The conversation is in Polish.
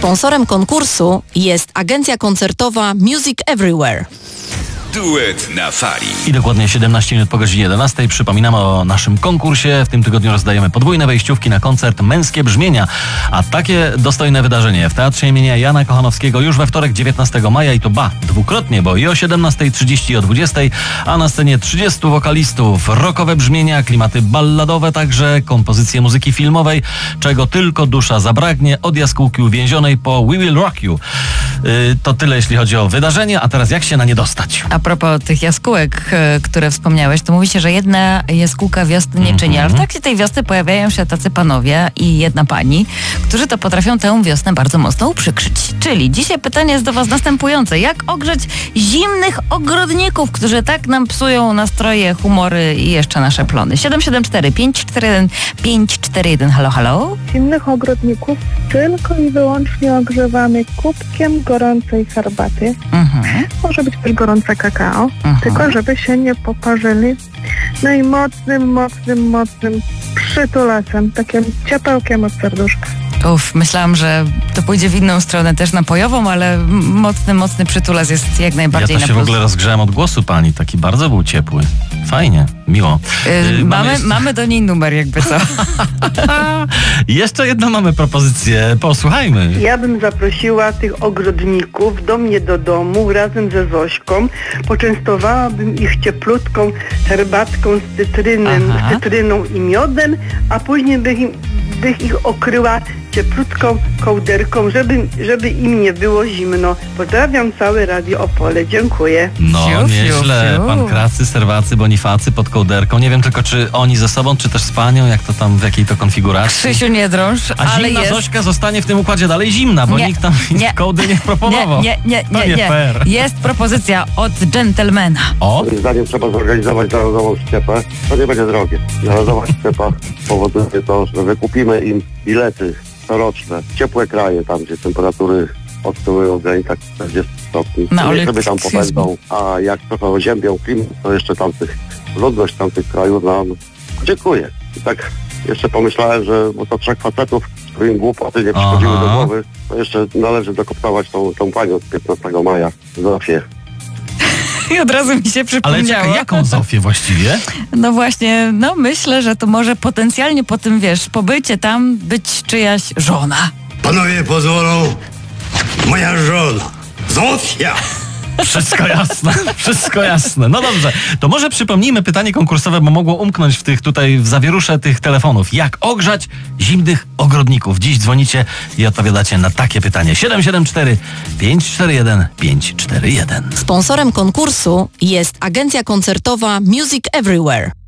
Sponsorem konkursu jest agencja koncertowa Music Everywhere. Duet na fali. I dokładnie 17 minut po godzinie 11. Przypominamy o naszym konkursie. W tym tygodniu rozdajemy podwójne wejściówki na koncert Męskie Brzmienia. A takie dostojne wydarzenie w Teatrze imienia Jana Kochanowskiego już we wtorek 19 maja i to dwukrotnie, bo i o 17:30 i o 20:00, a na scenie 30 wokalistów, rockowe brzmienia, klimaty balladowe, także kompozycje muzyki filmowej, czego tylko dusza zabragnie, od Jaskółki Uwięzionej po We Will Rock You. To tyle, jeśli chodzi o wydarzenie, a teraz jak się na nie dostać? A propos tych jaskółek, które wspomniałeś, to mówi się, że jedna jaskółka wiosny nie czyni, ale w trakcie tej wiosny pojawiają się tacy panowie i jedna pani, którzy to potrafią tę wiosnę bardzo mocno uprzykrzyć. Czyli dzisiaj pytanie jest do was następujące. Jak ogrzeć zimnych ogrodników, którzy tak nam psują nastroje, humory i jeszcze nasze plony? 774 541 541. Halo, halo? Zimnych ogrodników tylko i wyłącznie ogrzewamy kubkiem gorącej herbaty. Może być też gorące kakao, tylko żeby się nie poparzyli. No i mocnym przytulasem, takim ciepełkiem od serduszka. Myślałam, że to pójdzie w inną stronę, też napojową, ale mocny przytulas jest jak najbardziej Ja to się w ogóle rozgrzałem od głosu pani, taki bardzo był ciepły. Fajnie, miło. Mamy do niej numer, jakby co. Jeszcze jedną mamy propozycję, posłuchajmy. Ja bym zaprosiła tych ogrodników do mnie do domu razem ze Zośką. Poczęstowałabym ich cieplutką herbatką z cytryną i miodem, a później bych ich okryła cieplutką kołderką, żeby im nie było zimno. Pozdrawiam całe Radio Opole. Dziękuję. No, nieźle. Pan Kracy, Serwacy, Bonifacy pod kołderką. Nie wiem tylko, czy oni ze sobą, czy też z panią, jak to tam, w jakiej to konfiguracji. Krzysiu, nie drąż, a ale zimna jest... Zośka zostanie w tym układzie dalej zimna, bo nikt tam kołdy nie proponował. Nie. Fair. Jest propozycja od dżentelmena. Moim zdaniem trzeba zorganizować narodową szczepę. To nie będzie drogie. Narodowa szczepa powoduje to, że wykupimy im bilety coroczne, ciepłe kraje, tam gdzie temperatury oscylują w granicach 40 stopni. Nie sobie tam popędzą, a jak trochę oziębią klimat, to jeszcze ludność tamtych krajów nam dziękuję. I tak jeszcze pomyślałem, że bo to trzech facetów, którym głupoty nie przychodziły do głowy, to jeszcze należy dokoptować tą panią z 15 maja, Zofię. I od razu mi się przypomniało. Ale czekaj, jaką Zofię właściwie? No właśnie, myślę, że to może potencjalnie po tym, pobycie tam być czyjaś żona. Panowie pozwolą, moja żona, Zofia. Wszystko jasne. No dobrze, to może przypomnijmy pytanie konkursowe, bo mogło umknąć w zawierusze tych telefonów. Jak ogrzać zimnych ogrodników? Dziś dzwonicie i odpowiadacie na takie pytanie. 774 541 541. Sponsorem konkursu jest agencja koncertowa Music Everywhere.